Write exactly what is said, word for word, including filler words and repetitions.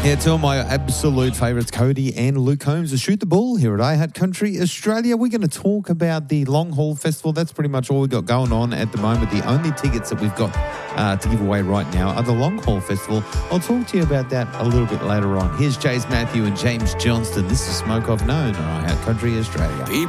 Yeah, two of my absolute favourites, Cody and Luke Combs, to Shoot the Bull here at iHeart Country Australia. We're going to talk about the Long Haul Festival. That's pretty much all we've got going on at the moment. The only tickets that we've got uh, to give away right now are the Long Haul Festival. I'll talk to you about that a little bit later on. Here's Chase Matthew and James Johnston. This is Smoke Off Known on iHeart Country Australia.